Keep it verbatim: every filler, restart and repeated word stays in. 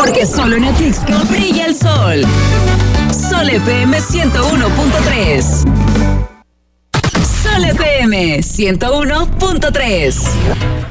Porque solo en Atixco brilla el sol. Sol F M ciento uno punto tres. Sol F M ciento uno punto tres.